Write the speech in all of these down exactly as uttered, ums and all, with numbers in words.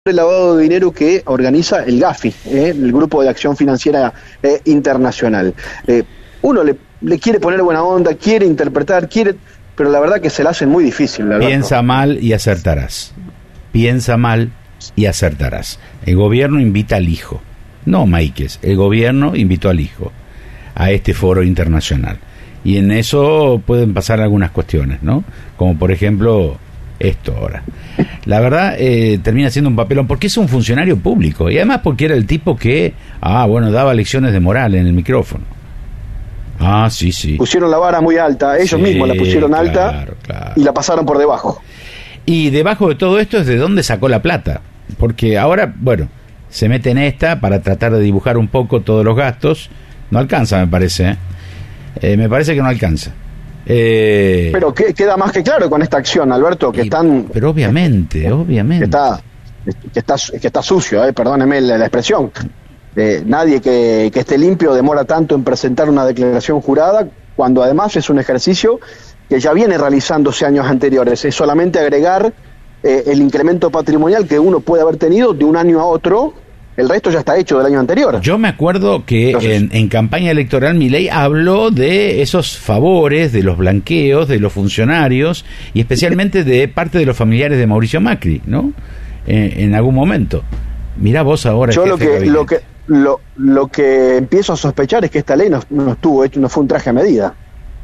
el lavado de dinero que organiza el GAFI, eh, el Grupo de Acción Financiera eh, Internacional. Eh, uno le, le quiere poner buena onda, quiere interpretar, quiere, pero la verdad que se la hacen muy difícil. Alberto. Piensa mal y acertarás. Piensa mal y acertarás. El gobierno invita al hijo. No Máiquez, el gobierno invitó al hijo a este foro internacional. Y en eso pueden pasar algunas cuestiones, ¿no? Como por ejemplo esto ahora. La verdad, eh, termina siendo un papelón, porque es un funcionario público, y además porque era el tipo que, ah, bueno, daba lecciones de moral en el micrófono. Ah, sí, sí. Pusieron la vara muy alta, ellos sí, mismos la pusieron claro, alta claro. Y la pasaron por debajo. Y debajo de todo esto es de dónde sacó la plata, porque ahora, bueno, se mete en esta para tratar de dibujar un poco todos los gastos. No alcanza, me parece, ¿eh? Eh, me parece que no alcanza. Eh, pero que, queda más que claro con esta acción, Alberto, que y, están... Pero obviamente, eh, obviamente. Que está, que está, que está sucio, eh, perdóneme la, la expresión. Eh, nadie que, que esté limpio demora tanto en presentar una declaración jurada, cuando además es un ejercicio que ya viene realizándose años anteriores. Es solamente agregar eh, el incremento patrimonial que uno puede haber tenido de un año a otro. El resto ya está hecho del año anterior. Yo me acuerdo que Entonces, en, en campaña electoral Milei habló de esos favores, de los blanqueos, de los funcionarios y especialmente de parte de los familiares de Mauricio Macri, ¿no? En, en algún momento. Mirá vos ahora. Yo lo que, lo que lo, lo que empiezo a sospechar es que esta ley no, no estuvo hecho, no fue un traje a medida.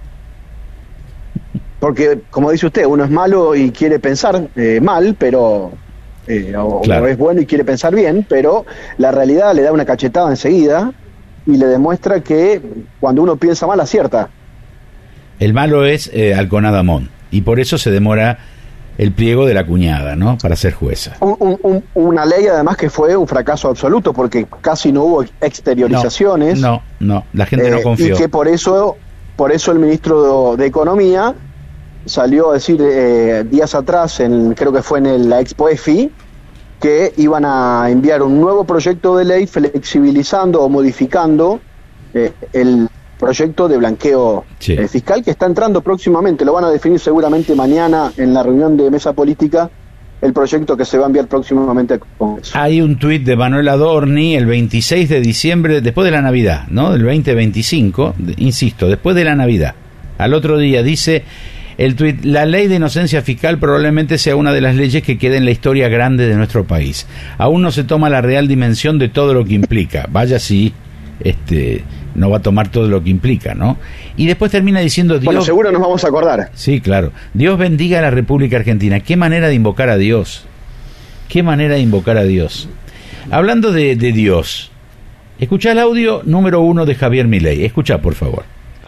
Porque, como dice usted, uno es malo y quiere pensar eh, mal, pero... Eh, o, claro. o es bueno y quiere pensar bien, pero la realidad le da una cachetada enseguida y le demuestra que cuando uno piensa mal acierta. El malo es eh, Alconada-Amón, y por eso se demora el pliego de la cuñada, ¿no? Para ser jueza. Un, un, un, una ley además que fue un fracaso absoluto porque casi no hubo exteriorizaciones. No, no, no la gente eh, no confió. Y que por eso, por eso el ministro de, de Economía salió a decir eh, días atrás, en, creo que fue en el, la Expo EFI, que iban a enviar un nuevo proyecto de ley flexibilizando o modificando eh, el proyecto de blanqueo sí. eh, fiscal que está entrando próximamente. Lo van a definir seguramente mañana en la reunión de mesa política, el proyecto que se va a enviar próximamente al Congreso. Hay un tuit de Manuel Adorni el veintiséis de diciembre, después de la Navidad, ¿no? Del veinte veinticinco, de, insisto, después de la Navidad. Al otro día dice... El tuit, la ley de inocencia fiscal probablemente sea una de las leyes que quede en la historia grande de nuestro país. Aún no se toma la real dimensión de todo lo que implica. Vaya si este, no va a tomar todo lo que implica, ¿no? Y después termina diciendo... Dios, bueno, seguro nos vamos a acordar. Sí, claro. Dios bendiga a la República Argentina. Qué manera de invocar a Dios. Qué manera de invocar a Dios. Hablando de, de Dios, escuchá el audio número uno de Javier Milei. Escuchá, por favor.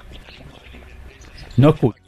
No escucha.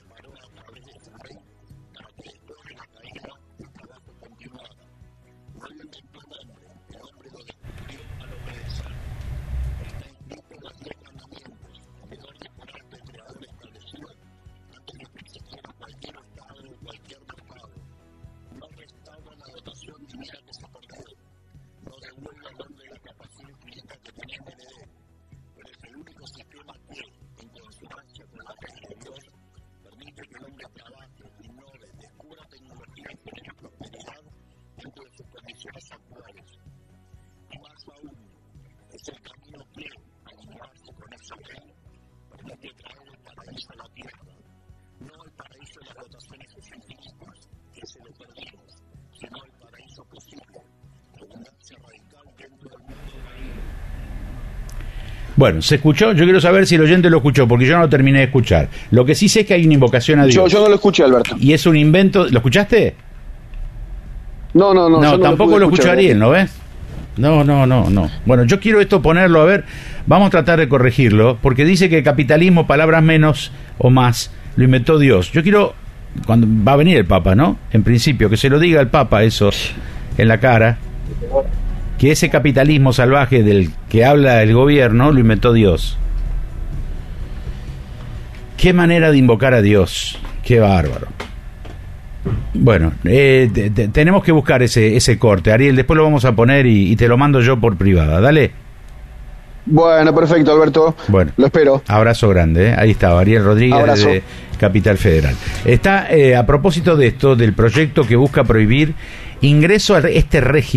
Bueno, se escuchó, yo quiero saber si el oyente lo escuchó, porque yo no lo terminé de escuchar. Lo que sí sé es que hay una invocación a Dios. Yo, yo no lo escuché, Alberto. Y es un invento, ¿lo escuchaste? No, no, no. No, no tampoco lo, lo escuchó Ariel, ¿no ves? No, no, no, no. Bueno, yo quiero esto ponerlo, a ver, vamos a tratar de corregirlo, porque dice que el capitalismo, palabras menos o más, lo inventó Dios. Yo quiero, cuando va a venir el Papa, ¿no? En principio, que se lo diga el Papa eso en la cara, que ese capitalismo salvaje del que habla el gobierno lo inventó Dios. Qué manera de invocar a Dios, qué bárbaro. Bueno, eh, te, te, tenemos que buscar ese ese corte, Ariel, después lo vamos a poner y, y te lo mando yo por privada, dale. Bueno, perfecto, Alberto. Bueno, lo espero. Abrazo grande, ¿eh? Ahí está, Ariel Rodríguez Abrazo. De Capital Federal. Está, eh, a propósito de esto, del proyecto que busca prohibir ingreso a este régimen